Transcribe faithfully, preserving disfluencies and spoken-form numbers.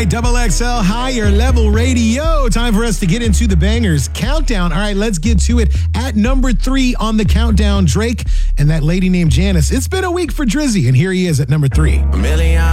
right, Double X L Higher Level Radio. Time for us to get into the bangers countdown. All right, let's get to it. At number three on the countdown, Drake and that lady named Janice. It's been a week for Drizzy, and here he is at number three. A million